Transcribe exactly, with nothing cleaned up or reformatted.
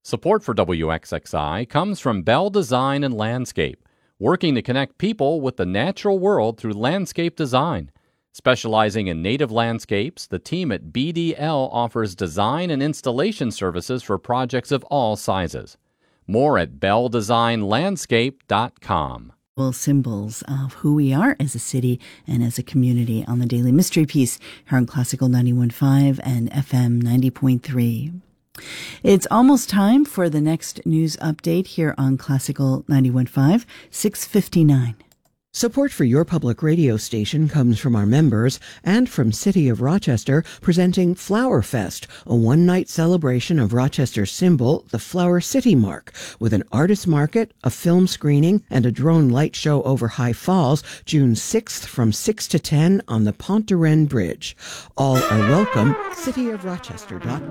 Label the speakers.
Speaker 1: Support for W X X I comes from Bell Design and Landscape, working to connect people with the natural world through landscape design. Specializing in native landscapes, the team at B D L offers design and installation services for projects of all sizes. More at bell design landscape dot com.
Speaker 2: Well, symbols of who we are as a city and as a community on the Daily Mystery Piece here on Classical ninety-one point five and F M ninety point three. It's almost time for the next news update here on Classical ninety-one point five, six fifty-nine.
Speaker 3: Support for your public radio station comes from our members and from City of Rochester, presenting Flower Fest, a one-night celebration of Rochester's symbol, the Flower City Mark, with an artist market, a film screening, and a drone light show over High Falls, June sixth from six to ten on the Pont de Rennes Bridge. All are welcome. city of rochester dot com